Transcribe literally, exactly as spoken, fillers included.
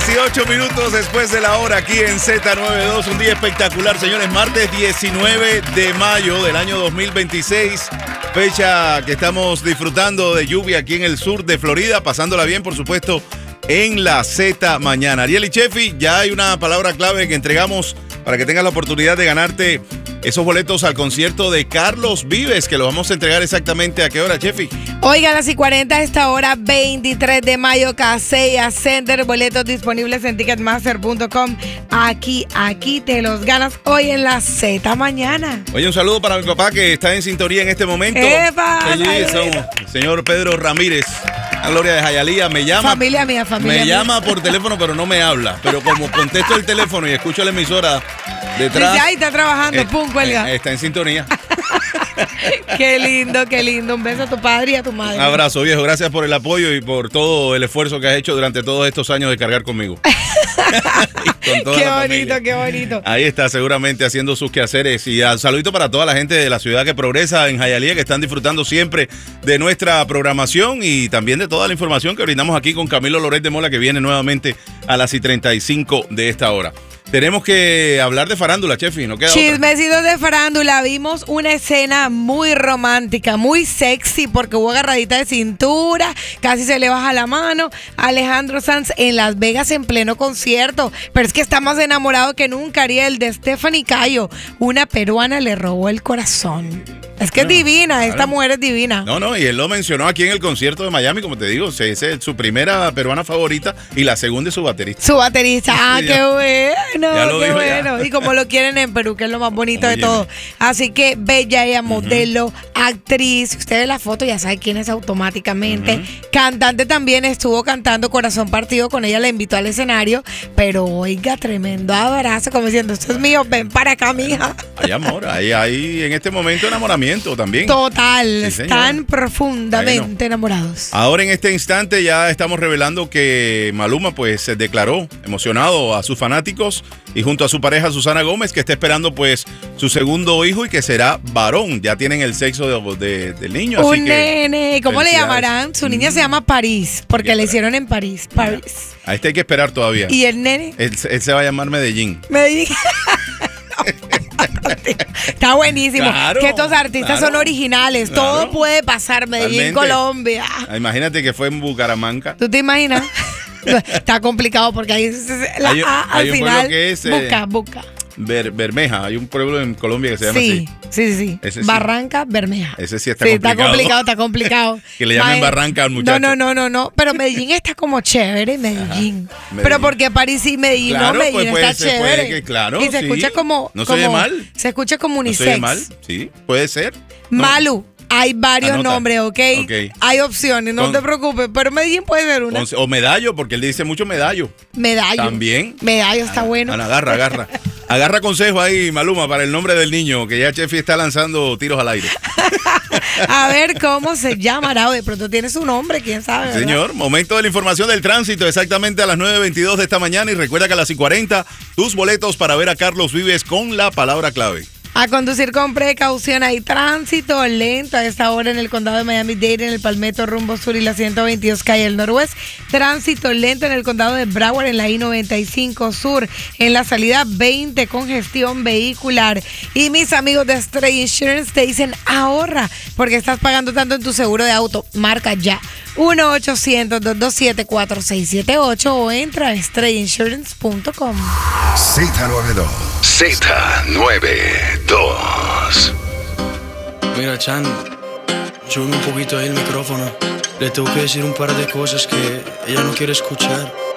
dieciocho minutos después de la hora aquí en Z noventa y dos. Un día espectacular, señores. Martes diecinueve de mayo del año dos mil veintiséis. Fecha que estamos disfrutando de lluvia aquí en el sur de Florida. Pasándola bien, por supuesto, en la Z mañana. Ariel y Chefi, ya hay una palabra clave que entregamos para que tengas la oportunidad de ganarte esos boletos al concierto de Carlos Vives, que lo vamos a entregar exactamente a qué hora, Chefi. Oiga, a las y cuarenta a esta hora, veintitrés de mayo, Casella Center, boletos disponibles en ticketmaster punto com. Aquí, aquí te los ganas hoy en la Z mañana. Oye, un saludo para mi papá que está en sintonía en este momento. ¡Epa! Allí son el señor Pedro Ramírez, la gloria de Jayalía. Me llama. Familia mía, familia Me mía. llama por teléfono, pero no me habla. Pero como contesto el teléfono y escucho la emisora detrás. Dice, ahí está trabajando, eh, pum, cuelga. eh, está en sintonía. Qué lindo, qué lindo. Un beso a tu padre y a tu madre. Un abrazo, viejo. Gracias por el apoyo y por todo el esfuerzo que has hecho durante todos estos años de cargar conmigo. Con toda Qué la bonito, familia. qué bonito. Ahí está, seguramente haciendo sus quehaceres. Y un saludito para toda la gente de la ciudad que progresa en Hialeah, que están disfrutando siempre de nuestra programación y también de toda la información que brindamos aquí con Camilo Loret de Mola, que viene nuevamente a las y treinta y cinco de esta hora. Tenemos que hablar de farándula, Chefi, no queda otra. Chismecitos de farándula. Vimos una escena muy romántica, muy sexy, porque hubo agarradita de cintura, casi se le baja la mano. Alejandro Sanz en Las Vegas en pleno concierto. Pero es que está más enamorado que nunca, Ariel, de Stephanie Cayo. Una peruana le robó el corazón. Es que Bueno, es divina, claro. Esta mujer es divina. No, no, y él lo mencionó aquí en el concierto de Miami, como te digo, esa es su primera peruana favorita y la segunda es su baterista. Su baterista, ah, Sí, qué ya. bueno, Ya lo qué dijo ya. bueno. Y como lo quieren en Perú, que es lo más bonito de Óyeme. todo. Así que bella ella, modelo, actriz. Si usted ve la foto, ya sabe quién es automáticamente. Uh-huh. Cantante también, estuvo cantando Corazón Partido con ella, la invitó al escenario. Pero oiga, tremendo abrazo, como diciendo, esto es mío, ven para acá, mija. Hay amor, hay, hay en este momento enamoramiento también. Total, Sí, señor. están profundamente Bueno. enamorados. Ahora en este instante ya estamos revelando que Maluma pues se declaró emocionado a sus fanáticos y junto a su pareja Susana Gómez, que está esperando pues su segundo hijo y que será varón. Ya tienen el sexo de, de- del niño. Un así que nene, ¿cómo le felicidades. llamarán? Su niña Mm. se llama París, porque Qué le para- hicieron en París. París. A este hay que esperar todavía. Y el nene Él, él se va a llamar Medellín. me dijo. Está buenísimo. Claro, que estos artistas claro, son originales. claro. Todo puede pasar. Medellín, Totalmente. Colombia. Ah, Imagínate que fue en Bucaramanga. ¿Tú te imaginas? Está complicado porque ahí se- la Hay un- A al hay un pueblo final. que es, eh, Busca, busca. Ber- Bermeja, hay un pueblo en Colombia que se llama Sí, así. sí, sí. Ese sí. Barranca Bermeja. Ese sí está Sí, complicado. está complicado, está complicado. Que le llamen Mae- Barranca al muchacho. No, no, no, no, no. Pero Medellín está como chévere, Medellín. Medellín. Pero porque París sí, Medellín Claro, no, Medellín pues puede está ser, puede chévere. que- claro, y se sí. escucha como. No se oye como- mal. Se escucha como ¿No unisex. se oye mal? Sí, puede ser. No. Malu. Hay varios Anota. nombres, ¿ok? Ok. Hay opciones, no Con- te preocupes. Pero Medellín puede ser una. O, o medallo, porque él dice mucho medallo. Medallo. También. Medallo está bueno. Ana, agarra, agarra. Agarra consejo ahí, Maluma, para el nombre del niño, que ya Chefi está lanzando tiros al aire. A ver cómo se llamará. O de pronto tiene su nombre, quién sabe. ¿verdad? Señor, momento de la información del tránsito, exactamente a las nueve veintidós de esta mañana. Y recuerda que a las y cuarenta, tus boletos para ver a Carlos Vives con la palabra clave. A conducir con precaución. Hay tránsito lento a esta hora en el condado de Miami-Dade, en el Palmetto rumbo sur y la ciento veintidós calle del Noroeste. Tránsito lento en el condado de Broward en la I noventa y cinco sur, en la salida veinte, congestión vehicular. Y mis amigos de Stray Insurance te dicen ahorra, porque estás pagando tanto en tu seguro de auto. Marca ya uno ochocientos, dos dos siete, cuatro seis siete ocho o entra a stray insurance punto com. Z noventa y dos. Z noventa y dos. Mira, Chan, sube un poquito ahí el micrófono. Le tengo que decir un par de cosas que ella no quiere escuchar.